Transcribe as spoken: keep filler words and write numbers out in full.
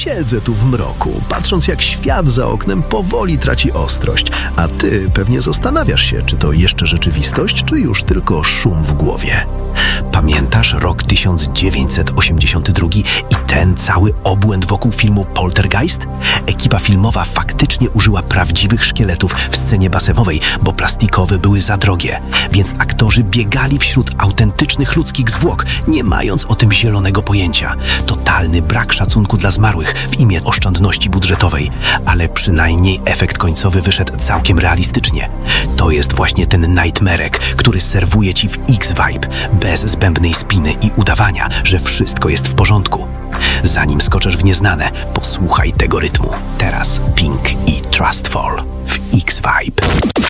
siedzę tu w mroku, patrząc jak świat za oknem powoli traci ostrość, a ty pewnie zastanawiasz się, czy to jeszcze rzeczywistość, czy już tylko szum w głowie. Pamiętasz rok tysiąc dziewięćset osiemdziesiąty drugi i ten cały obłęd wokół filmu Poltergeist? Ekipa filmowa faktycznie użyła prawdziwych szkieletów w scenie basemowej, bo plastikowe były za drogie, więc aktorzy biegali wśród autentycznych ludzkich zwłok, nie mając o tym zielonego pojęcia. Totalny brak szacunku dla zmarłych w imię oszczędności budżetowej, ale przynajmniej efekt końcowy wyszedł całkiem realistycznie. To jest właśnie ten nightmarek, który serwuje ci w X-Vibe, bez zbędnej spiny i udawania, że wszystko jest w porządku. Zanim skoczysz w nieznane, posłuchaj tego rytmu. Teraz Pink i Trustful w X-Vibe.